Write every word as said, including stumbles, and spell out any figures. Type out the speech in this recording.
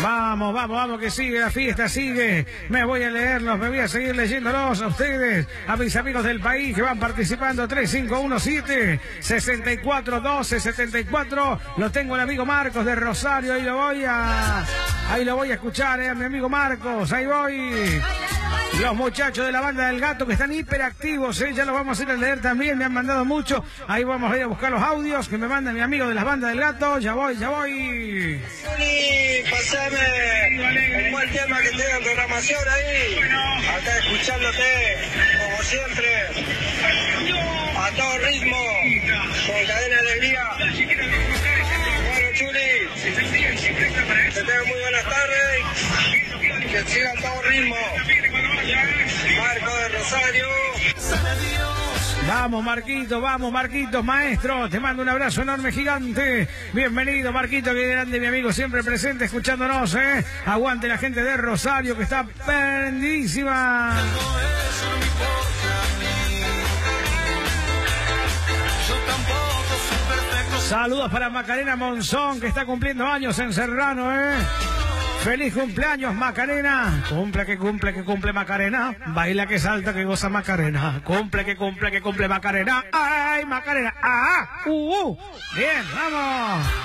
Vamos, vamos, vamos, que sigue, la fiesta sigue. Me voy a leerlos, me voy a seguir leyéndolos a ustedes, a mis amigos del país que van participando. Tres cinco uno siete, seis cuatro uno dos, setenta y cuatro. Lo tengo el amigo Marcos de Rosario, ahí lo voy a... Ahí lo voy a escuchar, eh, a mi amigo Marcos, ahí voy. Los muchachos de la banda del gato que están hiperactivos, ¿eh? Ya los vamos a ir a leer también, me han mandado mucho. Ahí vamos a ir a buscar los audios que me manda mi amigo de la banda del gato. Ya voy, ya voy. Juli, pasame un buen tema que tenga en programación ahí. Acá escuchándote, como siempre, a todo ritmo, con Cadena Alegría. Bueno, Juli, que tengan muy buenas tardes, que sigan todo ritmo. Marco de Rosario. Vamos, Marquito, vamos, Marquitos, maestro. Te mando un abrazo enorme, gigante. Bienvenido, Marquito, que grande, mi amigo, siempre presente, escuchándonos, ¿eh? Aguante la gente de Rosario, que está prendidísima. Saludos para Macarena Monzón, que está cumpliendo años en Serrano, ¿eh? Feliz cumpleaños, Macarena. Cumple que cumple que cumple Macarena. Baila que salta que goza Macarena. Cumple que cumple que cumple Macarena. Ay, Macarena. Ah, uh, uh. Bien, vamos.